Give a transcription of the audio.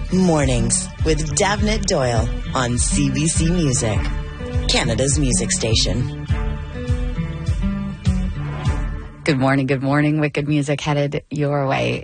Mornings with Davnit Doyle on CBC Music, Canada's music station. Good morning. Wicked music headed your way.